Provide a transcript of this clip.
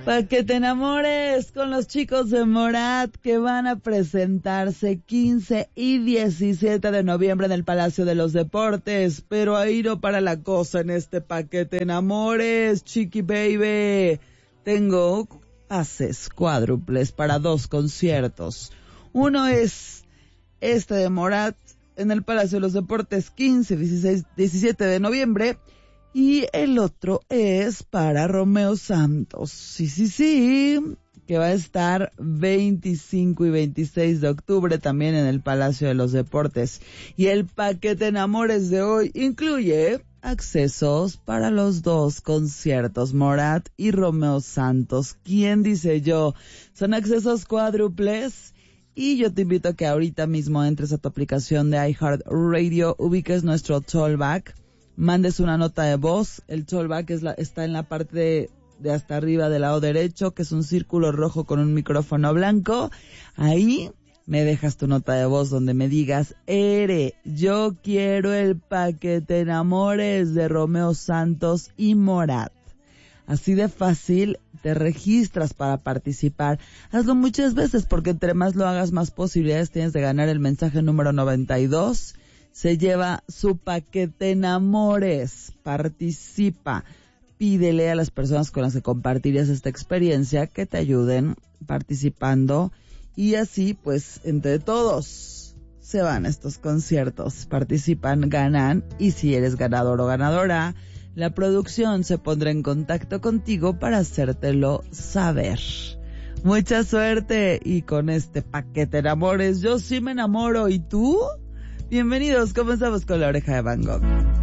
Pa' que te enamores con los chicos de Morat que van a presentarse 15 y 17 de noviembre en el Palacio de los Deportes. Pero ahí no para la cosa en este Pa' que te enamores, chiqui baby. Tengo pases cuádruples para 2 conciertos. Uno es este de Morat en el Palacio de los Deportes 15, 16, 17 de noviembre. Y el otro es para Romeo Santos. Sí, que va a estar 25 y 26 de octubre también en el Palacio de los Deportes. Y el paquete enamores de hoy incluye accesos para los 2 conciertos, Morat y Romeo Santos. ¿Quién dice yo? Son accesos cuádruples. Y yo te invito a que ahorita mismo entres a tu aplicación de iHeartRadio, ubiques nuestro tollback, mandes una nota de voz. El tollback está en la parte de hasta arriba del lado derecho, que es un círculo rojo con un micrófono blanco. Ahí me dejas tu nota de voz donde me digas, yo quiero el paquete enamores de Romeo Santos y Morat. Así de fácil te registras para participar. Hazlo muchas veces porque entre más lo hagas, más posibilidades tienes de ganar el mensaje número 92. Se lleva su paquete enamores. Participa. Pídele a las personas con las que compartirías esta experiencia que te ayuden participando. Y así, pues, entre todos se van estos conciertos. Participan, ganan. Y si eres ganador o ganadora, la producción se pondrá en contacto contigo para hacértelo saber. Mucha suerte y con este paquete enamores, yo sí me enamoro. ¿Y tú? Bienvenidos, comenzamos con La Oreja de Van Gogh.